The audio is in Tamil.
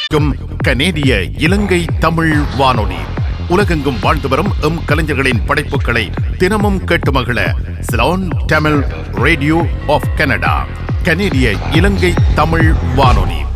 கனேடிய இலங்கை தமிழ் வானொலி உலகெங்கும் வாழ்ந்து வரும் கலைஞர்களின் படைப்புகளை தினமும் கேட்டு மகிழ Ceylon Tamil radio of Canada, கனேடிய இலங்கை தமிழ் வானொலி.